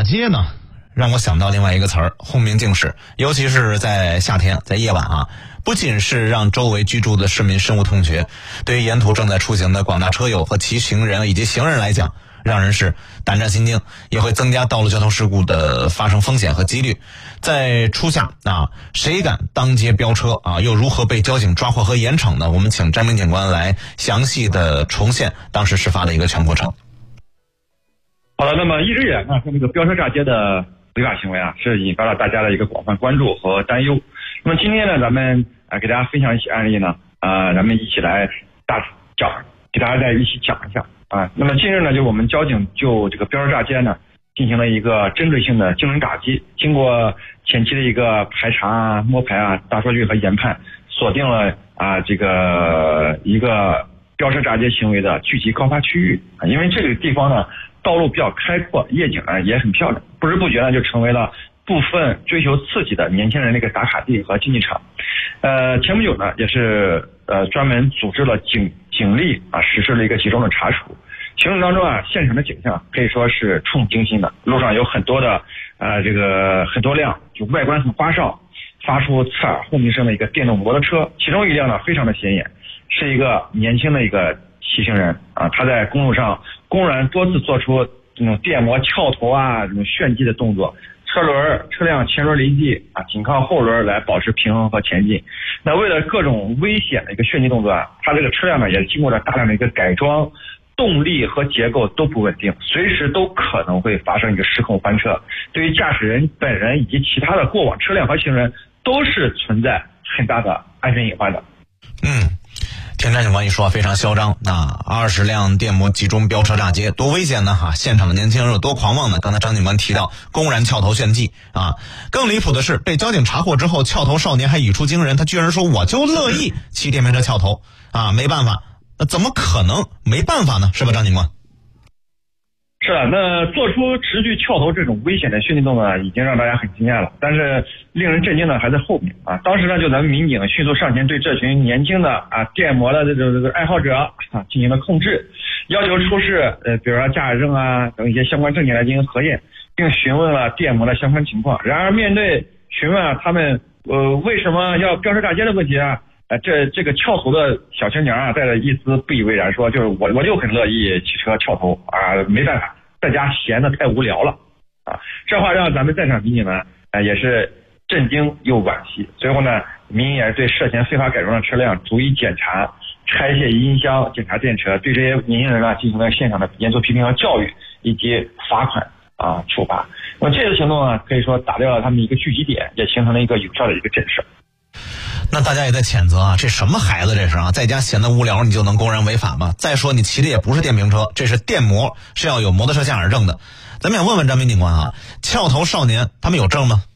街呢，让我想到另外一个词儿——轰鸣竞驶。尤其是在夏天，在夜晚啊，不仅是让周围居住的市民深恶痛绝，对于沿途正在出行的广大车友和骑行人以及行人来讲，让人是胆战心惊，也会增加道路交通事故的发生风险和几率。在初夏啊，谁敢当街飙车啊？又如何被交警抓获和严惩呢？我们请张明警官来详细的重现当时事发的一个全过程。 好的，那么一直以来呢，这个飙车炸街的违法行为啊，是引发了大家的一个广泛关注和担忧。那么今天呢，咱们给大家分享一起案例呢，咱们一起来给大家再一起讲一下啊。那么近日呢，就我们交警就这个飙车炸街呢，进行了一个针对性的精准打击，经过前期的一个排查啊、摸排啊、大数据和研判，锁定了这个一个飙车炸街行为的聚集高发区域啊。因为这个地方呢，道路比较开阔，夜景呢也很漂亮，不知不觉呢就成为了部分追求刺激的年轻人的一个打卡地和竞技场。前不久呢，也是专门组织了警力啊，实施了一个集中的查处。行动当中啊，现场的景象可以说是触目惊心的。路上有很多的很多辆就外观很花哨、发出刺耳轰鸣声的一个电动摩托车，其中一辆呢非常的显眼，是一个年轻的一个骑行人啊，他在公路上公然多次做出这种电摩翘头啊这种炫技的动作，车辆前轮离地啊，紧靠后轮来保持平衡和前进。那为了各种危险的一个炫技动作啊，他这个车辆呢也经过了大量的一个改装，动力和结构都不稳定，随时都可能会发生一个失控翻车。对于驾驶人本人以及其他的过往车辆和行人，都是存在很大的安全隐患的。 田站警官一说非常嚣张，那20辆电摩集中飙车炸街，多危险呢现场的年轻人有多狂妄呢？刚才张警官提到公然翘头炫技啊，更离谱的是被交警查获之后，翘头少年还语出惊人，他居然说我就乐意骑电瓶车翘头啊，没办法。那怎么可能没办法呢？是吧，张警官？ 是的，那做出持续翘头这种危险的炫技动作呢，已经让大家很惊讶了。但是令人震惊的还在后面啊！当时呢，就咱们民警迅速上前对这群年轻的电摩的这个爱好者进行了控制，要求出示比如说驾驶证啊等一些相关证件来进行核验，并询问了电摩的相关情况。然而面对询问他们为什么要飙车炸街的问题啊，这个翘头的小青年带着一丝不以为然说，就是我就很乐意骑车翘头没办法，在家闲得太无聊了这话让咱们在场民警呢也是震惊又惋惜。随后呢，民警也是对涉嫌非法改装的车辆逐一检查、拆卸音箱、检查电池，对这些年轻人呢进行了现场的严肃批评和教育，以及罚款处罚。那么这次行动呢，可以说打掉了他们一个聚集点，也形成了一个有效的一个震慑。 那大家也在谴责这什么孩子这是在家闲得无聊你就能公然违法吗？再说你骑的也不是电瓶车，这是电摩，是要有摩托车驾驶证的。咱们想问问张明警官翘头少年他们有证吗？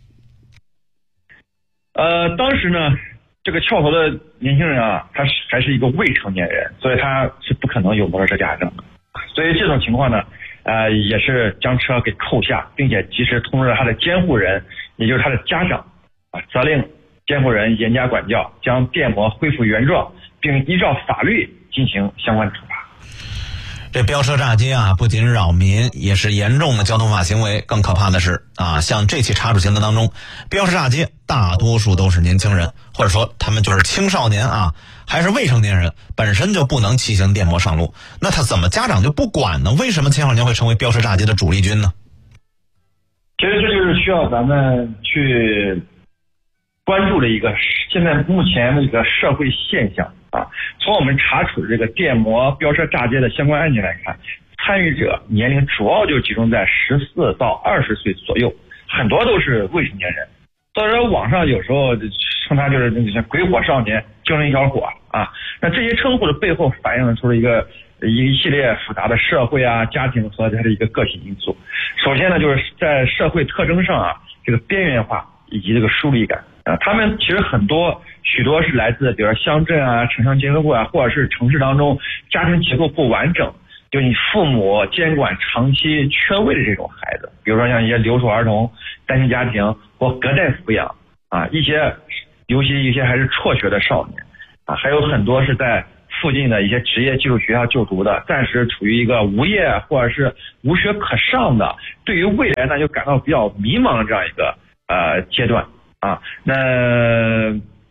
当时呢，这个翘头的年轻人他还是一个未成年人，所以他是不可能有摩托车驾驶证的。所以这种情况呢，也是将车给扣下，并且及时通知了他的监护人，也就是他的家长责令监护人严加管教，将电摩恢复原状，并依照法律进行相关的处罚。 这飙车炸街不仅扰民，也是严重的交通法行为。更可怕的是像这起查处行动当中，飙车炸街大多数都是年轻人，或者说他们就是青少年还是未成年人，本身就不能骑行电摩上路。那他怎么家长就不管呢？为什么青少年会成为飙车炸街的主力军呢？ 其实这就是需要咱们去关注的一个现在目前的一个社会现象从我们查处这个电摩飙车炸街的相关案件来看，参与者年龄主要就集中在14到20岁左右，很多都是未成年人。所以说网上有时候称他就是像鬼火少年、精神小伙那这些称呼的背后反映出了一系列复杂的社会家庭和他的一个个体因素。首先呢，就是在社会特征上这个边缘化以及这个疏离感他们其实许多是来自比如说乡镇城乡结合部或者是城市当中家庭结构不完整，就你父母监管长期缺位的这种孩子，比如说像一些留守儿童、单亲家庭或隔代抚养尤其一些还是辍学的少年还有很多是在附近的一些职业技术学校就读的，暂时处于一个无业或者是无学可上的，对于未来呢就感到比较迷茫的这样一个阶段啊。那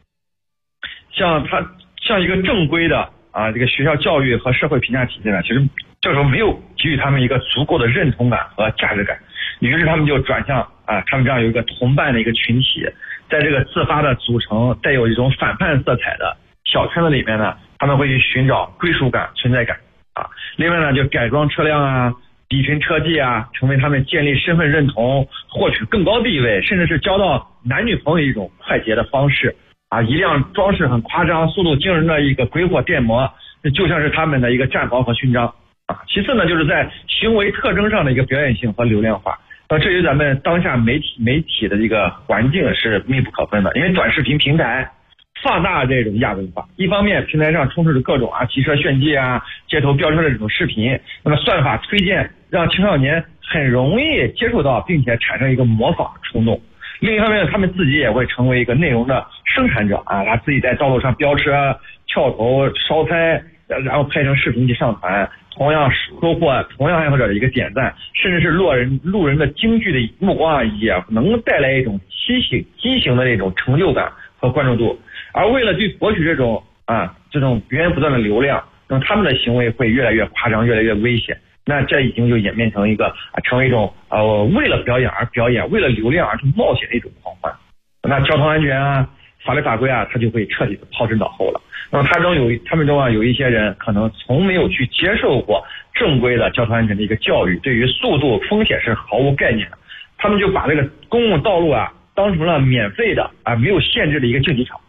像一个正规的这个学校教育和社会评价体系呢，其实这时候没有给予他们一个足够的认同感和价值感，于是他们就转向他们这样有一个同伴的一个群体，在这个自发的组成带有一种反叛色彩的小圈子里面呢，他们会去寻找归属感、存在感另外呢，就改装车辆比拼车技成为他们建立身份认同、获取更高地位，甚至是交到男女朋友一种快捷的方式一辆装饰很夸张、速度惊人的一个鬼火电摩，就像是他们的一个战袍和勋章其次呢，就是在行为特征上的一个表演性和流量化。这与咱们当下媒体的这个环境是密不可分的，因为短视频平台放大这种亚文化。一方面，平台上充斥着各种骑车炫技街头飙车的这种视频，那么算法推荐让青少年很容易接触到，并且产生一个模仿的冲动。另一方面，他们自己也会成为一个内容的生产者他自己在道路上飙车、跳头、烧胎，然后拍成视频去上传，同样收获同样爱好者的一个点赞，甚至是路人的惊惧的目光也能带来一种畸形的那种成就感和关注度。而为了去博取这种源源不断的流量，那么他们的行为会越来越夸张，越来越危险。那这已经就演变成一个成为一种为了表演而表演，为了流量而去冒险的一种狂欢。那交通安全法律法规它就会彻底的抛之脑后了。那么他们中有一些人可能从没有去接受过正规的交通安全的一个教育，对于速度风险是毫无概念的，他们就把这个公共道路当成了免费的没有限制的一个竞技场。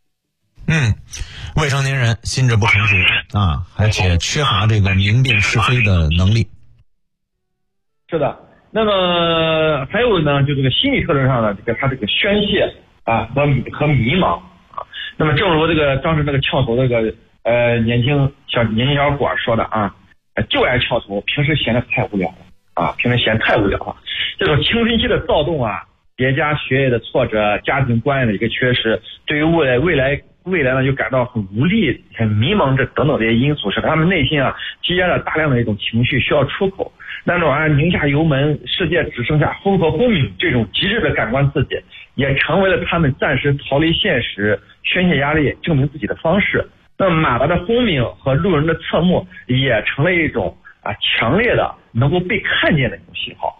未成年人心智不成熟而且缺乏这个明辨是非的能力。 是的，那么还有呢，就这个心理特征上的他这个宣泄和迷茫那么正如这个当时那个翘头这个年轻小伙说的就爱翘头，平时闲得太无聊了这种青春期的躁动叠加学业的挫折、家庭关爱的一个缺失，对于未来呢就感到很无力、很迷茫等等这些因素，使他们内心积压了大量的一种情绪需要出口。那种拧下油门，世界只剩下风和轰鸣这种极致的感官刺激，也成为了他们暂时逃离现实、宣泄压力、证明自己的方式。那么马达的轰鸣和路人的侧目也成了一种强烈的能够被看见的一种信号。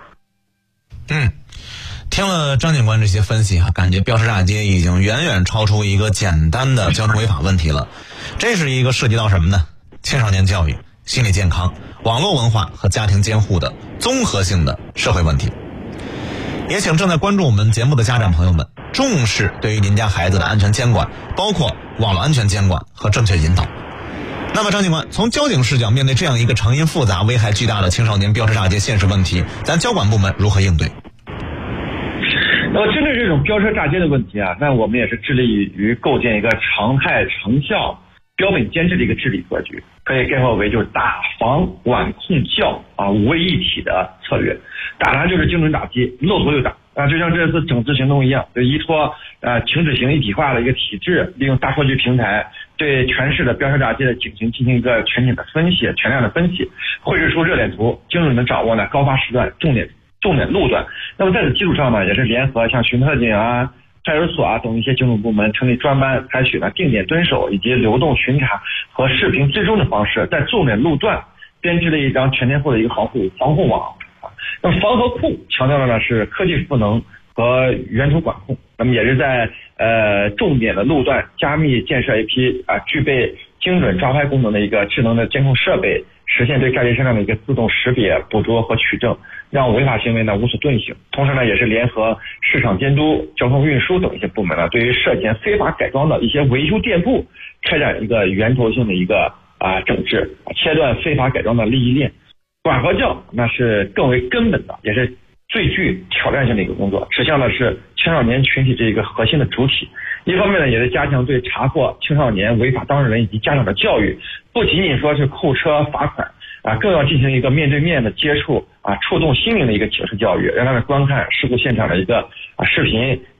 听了张警官这些分析感觉飙车炸街已经远远超出一个简单的交通违法问题了。这是一个涉及到什么呢？青少年教育、心理健康、网络文化和家庭监护的综合性的社会问题。也请正在关注我们节目的家长朋友们重视对于您家孩子的安全监管，包括网络安全监管和正确引导。那么张警官，从交警视角面对这样一个成因复杂、危害巨大的青少年飙车炸街现实问题，咱交管部门如何应对？ 那么针对这种飙车炸街的问题那我们也是致力于构建一个常态成效标本兼治的一个治理格局，可以概括为就是打防管控教五位一体的策略。打呢就是精准打击，漏头就打就像这次整治行动一样，就依托停止型一体化的一个体制，利用大数据平台对全市的飙车炸街的警情进行一个全量的分析，绘制出热点图，精准的掌握高发时段重点路段。那么在此基础上呢，也是联合像巡特警派出所等一些警种部门成立专班，采取定点蹲守以及流动巡查和视频追踪的方式，在重点路段编织了一张全天候的一个防护网。那么防和控强调的呢是科技赋能和源头管控，那么也是在重点的路段加密建设一批具备精准抓拍功能的一个智能的监控设备，实现对炸街车辆的一个自动识别、捕捉和取证，让违法行为无所遁形。同时呢，也是联合市场监督、交通运输等一些部门对于涉嫌非法改装的一些维修店铺开展一个源头性的一个整治，切断非法改装的利益链。管和教那是更为根本的，也是最具挑战性的一个工作，指向的是青少年群体这一个核心的主体。一方面呢，也是加强对查获青少年违法当事人以及家长的教育，不仅仅说是扣车罚款更要进行一个面对面的接触触动心灵的一个警示教育，让他们观看事故现场的一个视频，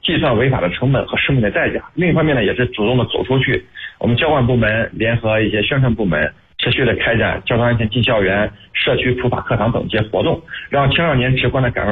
计算违法的成本和生命的代价。另一方面呢，也是主动的走出去，我们交管部门联合一些宣传部门，持续的开展交通安全进校园、社区普法课堂等这些活动，让青少年直观的感受